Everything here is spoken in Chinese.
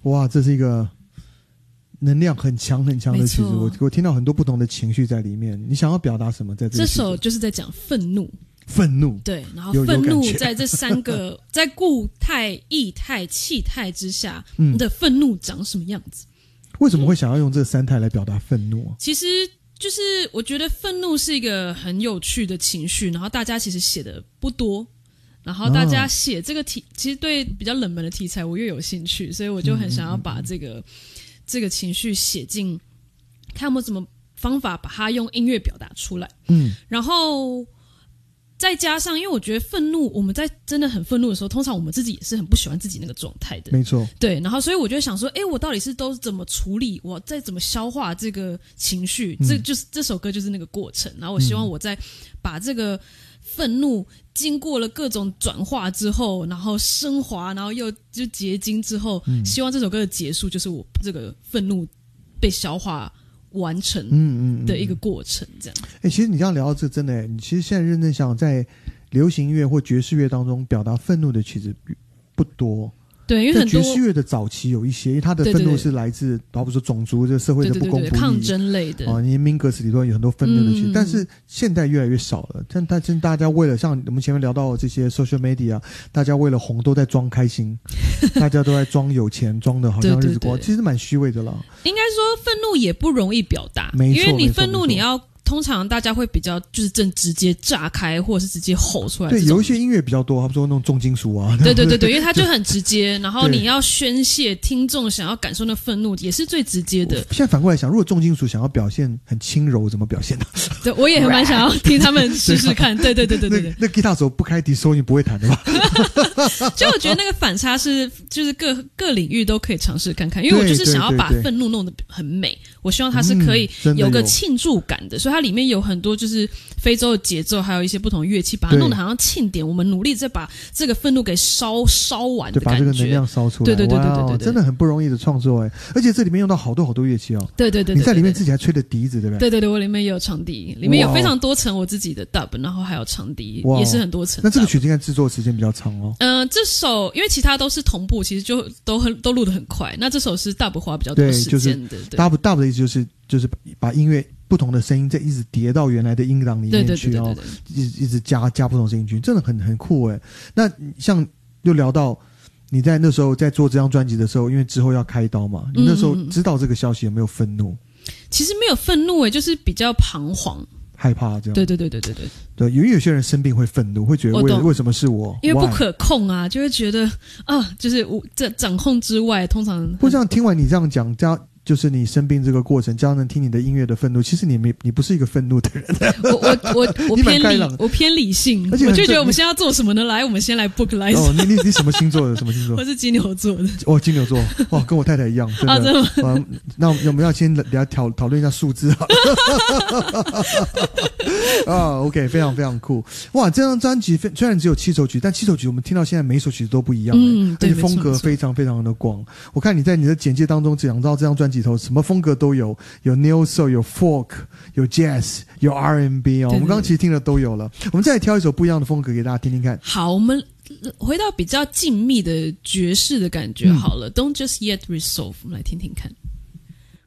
哇，这是一个能量很强很强的曲子，我听到很多不同的情绪在里面。你想要表达什么？在这首就是在讲愤怒。 愤怒， 对，然后愤怒在这三个在固态、液态、气态之下，你的愤怒长什么样子？ 为什么会想要用这三态来表达愤怒啊？ 其实就是我觉得愤怒是一个很有趣的情绪，然后大家其实写的不多，然后大家写这个其实对比较冷门的题材我越有兴趣，所以我就很想要把这个情绪写进，看有没有什么方法把它用音乐表达出来。然后再加上，因为我觉得愤怒，我们在真的很愤怒的时候，通常我们自己也是很不喜欢自己那个状态的。 没错。对， 然后所以我就想说，我到底都怎么处理，我再怎么消化这个情绪，这首歌就是那个过程。然后我希望我在把这个愤怒经过了各种转化之后，然后升华，然后又就结晶之后，希望这首歌的结束就是我这个愤怒被消化完成的一个过程，这样。 其实你这样聊到这真的，你其实现在认真想，在流行音乐或爵士乐当中表达愤怒的其实不多。 对，因为很多爵士乐的早期有一些，因为他的愤怒是来自，包括说种族这个社会的不公不义、 抗争类的啊，你民歌词里头有很多愤怒的曲，但是现在越来越少了。但是大家为了像我们前面聊到的这些 social media， 大家为了红都在装开心，大家都在装有钱，装的好像日子过，其实蛮虚伪的啦。 应该说愤怒也不容易表达， 没错， 因为你愤怒你要。通常大家会比较就是直接炸开，或者是直接吼出来。 对，有一些音乐比较多，他们说那种重金属啊。 对，因为它就很直接，然后你要宣泄，听众想要感受那愤怒，也是最直接的。 现在反过来想，如果重金属想要表现很轻柔，怎么表现呢？ 对，我也蛮想要听他们试试看。对。 那吉他手不开笛手，你不会弹的吧？ 就我觉得那个反差就是各领域都可以尝试看看，因为我就是想要把愤怒弄得很美，我希望它是可以有个庆祝感的，所以它里面有很多就是非洲的节奏，还有一些不同乐器，把它弄得好像庆典。我们努力再把这个愤怒给烧完的感觉， 就把这个能量烧出来。 对， 真的很不容易的创作而且这里面用到好多乐器哦。 对，你在里面自己还吹的笛子，对不对？ 对，我里面也有长笛，里面有非常多层我自己的 dub， 然后还有长笛也是很多层。 那这个曲子应该制作时间比较长哦。 这首因为其他都是同步，其实就都录得很快。那这首是 dub 花比较多时间的。 对，dub 的意思就是把音乐不同的声音再一直叠到原来的音档里面去，然后一直加不同声音去，真的很酷诶。那像又聊到你在那时候在做这张专辑的时候，因为之后要开刀嘛，你那时候知道这个消息有没有愤怒？ 其实没有愤怒就是比较彷徨。 害怕这样。 对， 因为有些人生病会愤怒，会觉得为什么是我？ 因为不可控啊，就会觉得就是这掌控之外，通常不这样。听完你这样讲，这样就是你生病这个过程，这样能听你的音乐的愤怒，其实你不是一个愤怒的人。 我偏理性，我就觉得我们现在要做什么呢？来，我们先来 book live。 你什么星座的？什么星座？ 我是金牛座的。 金牛座，跟我太太一样，真的。 真的吗？ 那我们要先聊讨论一下数字OK， 非常非常酷。哇，这张专辑虽然只有7首曲，但7首曲我们听到现在每一首曲子都不一样，而且风格非常非常的广。我看你在你的简介当中讲到这张专辑头什么风格都有neo soul， 有 folk， 有 jazz， 有 R&B 我们刚刚其实听的都有了。我们再来挑一首不一样的风格给大家听听看。 好，我们回到比较静谧的爵士的感觉好了。Don't just yet resolve， 我们来听听看。